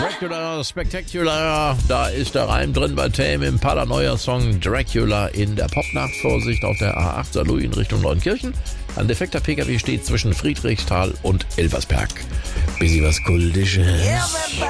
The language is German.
Dracula Spectacular, da ist der Reim drin bei Tame Impala, neuer Song Dracula in der Popnacht. Vorsicht auf der A8 Saarlouis in Richtung Neunkirchen. Ein defekter PKW steht zwischen Friedrichsthal und Elversberg. Bisschen was Kultisches.